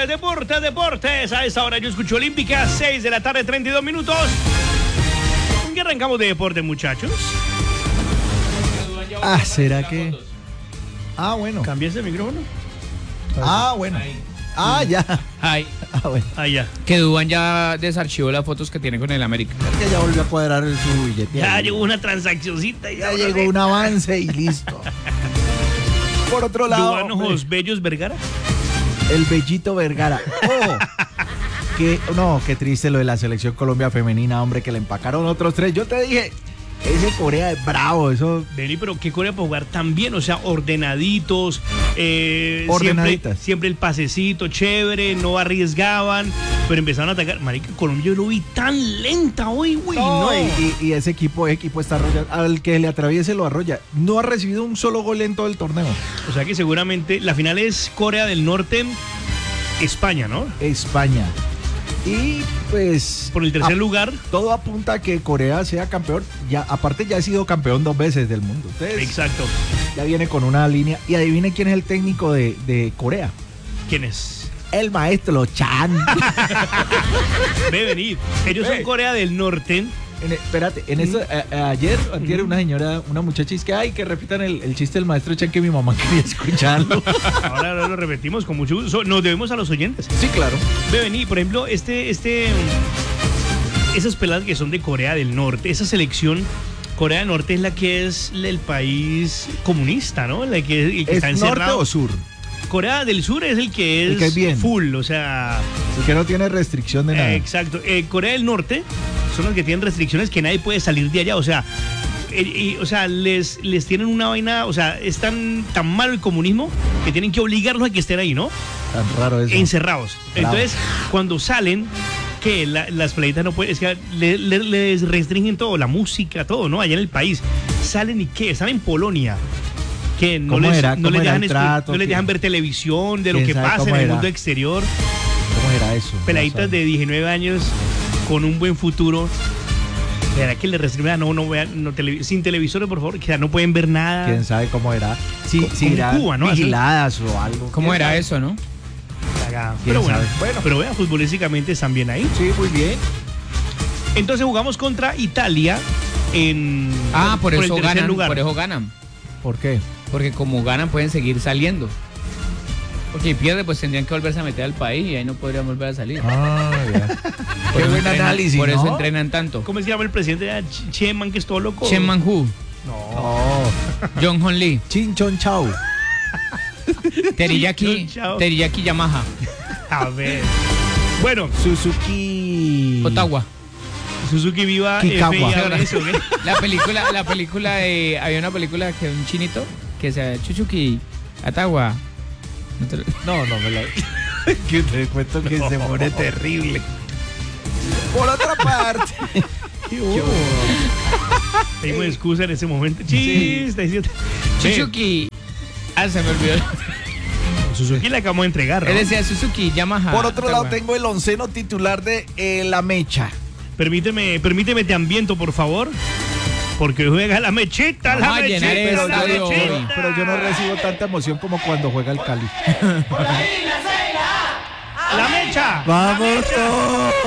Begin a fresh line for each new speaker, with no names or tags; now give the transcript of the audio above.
deportes. A esta hora yo escucho Olímpica, 6 de la tarde, 32 minutos. ¿Con qué arrancamos de deporte, muchachos?
¿Será que...? Bueno.
¿Cambiaste el micrófono?
Bueno. Ya.
Bueno.
Ya.
Que Duván ya desarchivó las fotos que tiene con el América.
Es que ya volvió a cuadrar su billete.
Ya llegó una transaccioncita.
Ya llegó un avance y listo. Por otro lado...
Duvanos Bellos Vergara.
El Bellito Vergara. Qué triste lo de la selección Colombia femenina, hombre, que le empacaron otros 3. Yo te dije, ese Corea es bravo, eso.
Vení, pero qué Corea para jugar tan bien, o sea, ordenaditos,
ordenaditas.
Siempre el pasecito, chévere, no arriesgaban, pero empezaron a atacar. Marica, Colombia yo lo vi tan lenta hoy, güey. No.
Y ese equipo está arrollado. Al que le atraviese lo arrolla. No ha recibido un solo gol en todo el torneo.
O sea que seguramente la final es Corea del Norte, España, ¿no?
España. Y pues...
Por el tercer lugar.
Todo apunta a que Corea sea campeón. Aparte ya ha sido campeón 2 veces del mundo. Entonces,
exacto.
Ya viene con una línea. Y adivine quién es el técnico de Corea.
¿Quién es?
El maestro Chan.
Ve venir. Ellos son Corea del Norte.
Ayer antier una muchacha dice que repitan el chiste del maestro Chan, que mi mamá quería escucharlo.
Ahora lo repetimos con mucho gusto. Nos debemos a los oyentes.
Sí, claro.
Ve venir, por ejemplo, esas peladas que son de Corea del Norte, esa selección. Corea del Norte es la que es el país comunista, ¿no? La que está encerrado.
¿Norte o sur?
Corea del Sur es el que es
bien.
Full, o sea...
El que no tiene restricción de nada.
Exacto. Corea del Norte son los que tienen restricciones, que nadie puede salir de allá, o sea... les tienen una vaina, o sea, es tan malo el comunismo que tienen que obligarlos a que estén ahí, ¿no?
Tan raro eso.
Encerrados.
Bravo.
Entonces, cuando salen... que las pleitas no pueden, es que les restringen todo, la música, todo, ¿no? Allá en el país. Salen y ¿qué? Están en Polonia. Que no les dejan ver televisión de lo que pasa en el mundo exterior.
¿Cómo era eso?
Peladitas de 19 años con un buen futuro. ¿Será que le restringen? No vean, sin televisores, por favor, que no pueden ver nada.
¿Quién sabe cómo era? Sí,
como Cuba, ¿no?
Vigiladas o algo.
¿Cómo era eso, no?
Pero bueno, pero vea, futbolísticamente están bien ahí.
Sí, muy bien.
Entonces jugamos contra Italia en
por eso
el tercer
ganan,
lugar.
por eso ganan.
¿Por qué?
Porque como ganan pueden seguir saliendo. Porque si pierde, pues tendrían que volverse a meter al país y ahí no podrían volver a salir.
Ya. Qué buen análisis,
por eso
¿no?
entrenan tanto.
¿Cómo se llama el presidente de Cheman, que es todo loco?
Chen Man-hu.
No.
Jong Hon Lee.
Chin Chon Chao.
Teriyaki Yamaha.
A ver. Bueno,
Suzuki
Ottawa.
Suzuki Viva
Kikawa.
La película de... Había una película que un chinito que se llama Chuchuki Ottawa.
No me la... Que te cuento que se pone terrible. Por otra parte...
Pedimos excusa en ese momento. Chiste.
Chuchuki... se me olvidó.
Suzuki le acabamos de entregar, ¿no?
Él decía Suzuki Yamaha.
Por otro lado tengo el onceno titular de La Mecha.
Permíteme te ambiento, por favor. Porque juega la mechita,
pero yo no recibo tanta emoción como cuando juega el Cali.
¡La mecha!
¡Vamos todos!